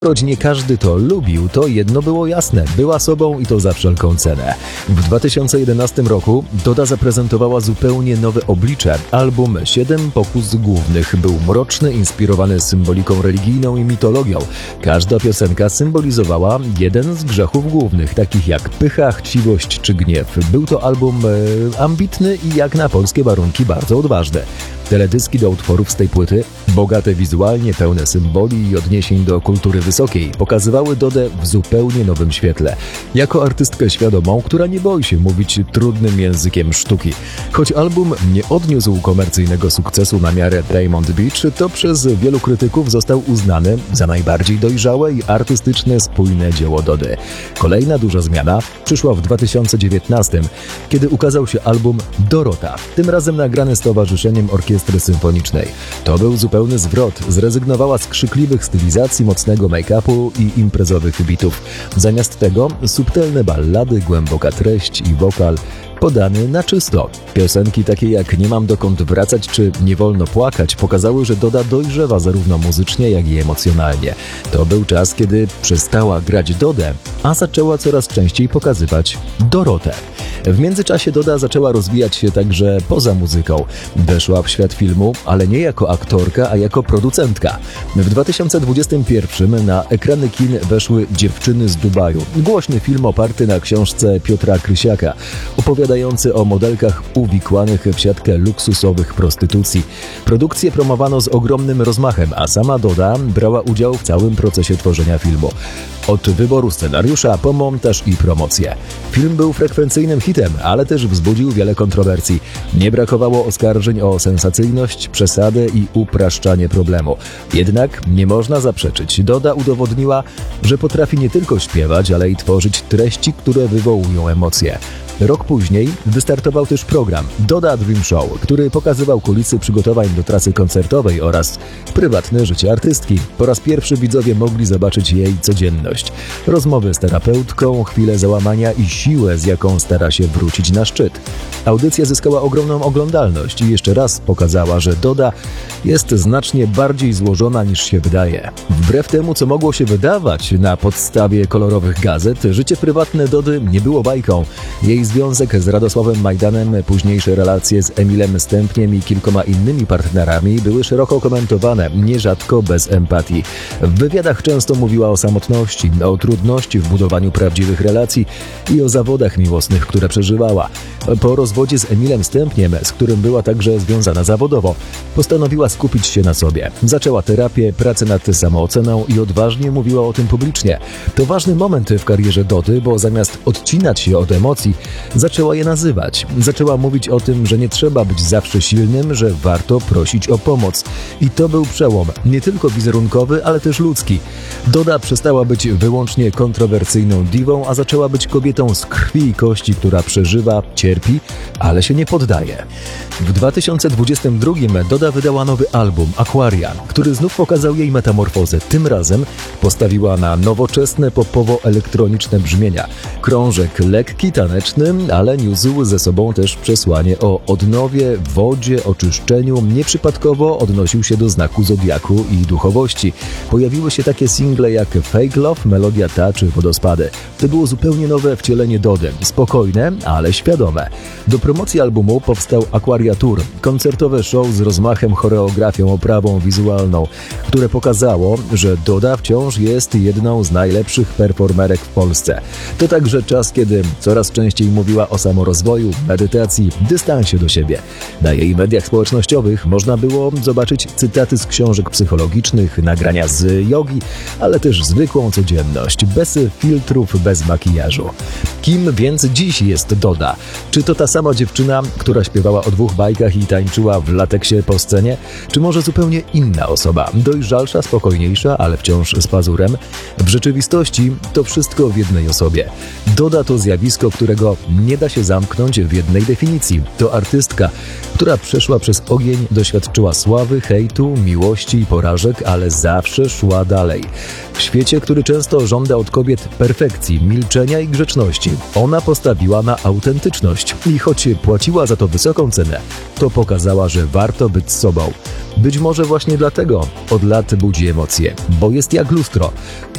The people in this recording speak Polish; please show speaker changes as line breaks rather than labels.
Choć nie każdy to lubił, to jedno było jasne, była sobą i to za wszelką cenę. W 2011 roku Doda zaprezentowała zupełnie nowe oblicze. Album 7 pokus głównych był mroczny, inspirowany symboliką religijną i mitologią. Każda piosenka symbolizowała jeden z grzechów głównych, takich jak pycha, chciwość czy gniew. Był to album ambitny i jak na polskie warunki bardzo odważny. Teledyski do utworów z tej płyty, bogate wizualnie, pełne symboli i odniesień do kultury wysokiej, pokazywały Dodę w zupełnie nowym świetle. Jako artystkę świadomą, która nie boi się mówić trudnym językiem sztuki. Choć album nie odniósł komercyjnego sukcesu na miarę Diamond Beach, to przez wielu krytyków został uznany za najbardziej dojrzałe i artystyczne, spójne dzieło Dody. Kolejna duża zmiana przyszła w 2019, kiedy ukazał się album Dorota, tym razem nagrany z Towarzyszeniem Orkiestry Symfonicznej. To był zupełny zwrot, zrezygnowała z krzykliwych stylizacji, mocnego make-upu i imprezowych bitów. Zamiast tego subtelne ballady, głęboka treść i wokal podany na czysto. Piosenki takie jak Nie mam dokąd wracać czy Nie wolno płakać pokazały, że Doda dojrzewa zarówno muzycznie, jak i emocjonalnie. To był czas, kiedy przestała grać Dodę, a zaczęła coraz częściej pokazywać Dorotę. W międzyczasie Doda zaczęła rozwijać się także poza muzyką. Weszła w świat filmu, ale nie jako aktorka, a jako producentka. W 2021 na ekrany kin weszły Dziewczyny z Dubaju. Głośny film oparty na książce Piotra Krysiaka, opowiadający o modelkach uwikłanych w siatkę luksusowych prostytucji. Produkcję promowano z ogromnym rozmachem, a sama Doda brała udział w całym procesie tworzenia filmu. Od wyboru scenariusza po montaż i promocję. Film był frekwencyjnym hitem, ale też wzbudził wiele kontrowersji. Nie brakowało oskarżeń o sensacyjność, przesadę i upraszczanie problemu. Jednak nie można zaprzeczyć. Doda udowodniła, że potrafi nie tylko śpiewać, ale i tworzyć treści, które wywołują emocje. Rok później wystartował też program Doda Dream Show, który pokazywał kulisy przygotowań do trasy koncertowej oraz prywatne życie artystki. Po raz pierwszy widzowie mogli zobaczyć jej codzienność. Rozmowy z terapeutką, chwilę załamania i siłę, z jaką stara się wrócić na szczyt. Audycja zyskała ogromną oglądalność i jeszcze raz pokazała, że Doda jest znacznie bardziej złożona niż się wydaje. Wbrew temu, co mogło się wydawać na podstawie kolorowych gazet, życie prywatne Dody nie było bajką. Jej związek z Radosławem Majdanem, późniejsze relacje z Emilem Stępniem i kilkoma innymi partnerami były szeroko komentowane, nierzadko bez empatii. W wywiadach często mówiła o samotności, o trudności w budowaniu prawdziwych relacji i o zawodach miłosnych, które przeżywała. Po rozwodzie z Emilem Stępniem, z którym była także związana zawodowo, postanowiła skupić się na sobie. Zaczęła terapię, pracę nad samooceną i odważnie mówiła o tym publicznie. To ważny moment w karierze Dody, bo zamiast odcinać się od emocji, zaczęła je nazywać. Zaczęła mówić o tym, że nie trzeba być zawsze silnym, że warto prosić o pomoc. I to był przełom, nie tylko wizerunkowy, ale też ludzki. Doda przestała być wyłącznie kontrowersyjną diwą, a zaczęła być kobietą z krwi i kości, która przeżywa, cierpi, ale się nie poddaje. W 2022 Doda wydała nowy album Aquaria, który znów pokazał jej metamorfozę. Tym razem postawiła na nowoczesne, popowo-elektroniczne brzmienia. Krążek lekki, taneczny, ale niósł ze sobą też przesłanie o odnowie, wodzie, oczyszczeniu. Nieprzypadkowo odnosił się do znaku zodiaku i duchowości. Pojawiły się takie single jak Fake Love, Melodia ta czy Wodospady. To było zupełnie nowe wcielenie Dody. Spokojne, ale świadome. Do promocji albumu powstał Aquaria Tour, koncertowe show z rozmachem, choreografią, oprawą wizualną, które pokazało, że Doda wciąż jest jedną z najlepszych performerek w Polsce. To także czas, kiedy coraz częściej mówiła o samorozwoju, medytacji, dystansie do siebie. Na jej mediach społecznościowych można było zobaczyć cytaty z książek psychologicznych, nagrania z jogi, ale też zwykłą codzienność, bez filtrów, bez makijażu. Kim więc dziś jest Doda? Czy to ta sama dziewczyna, która śpiewała o dwóch bajkach i tańczyła w lateksie po scenie? Czy może zupełnie inna osoba, dojrzalsza, spokojniejsza, ale wciąż z pazurem? W rzeczywistości to wszystko w jednej osobie. Doda to zjawisko, którego nie da się zamknąć w jednej definicji. To artystka, która przeszła przez ogień, doświadczyła sławy, hejtu, miłości i porażek, ale zawsze szła dalej. W świecie, który często żąda od kobiet perfekcji, milczenia i grzeczności, ona postawiła na autentyczność i choć płaciła za to wysoką cenę, to pokazała, że warto być sobą. Być może właśnie dlatego od lat budzi emocje, bo jest jak lustro.